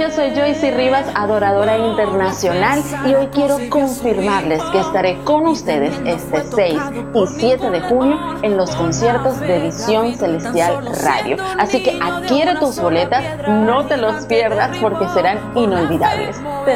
yo soy Joyce Rivas, adoradora internacional, y hoy quiero confirmarles que estaré con ustedes este 6 y 7 de junio en los conciertos de Visión Celestial Radio. Así que adquiere tus boletas, no te los pierdas porque serán inolvidables.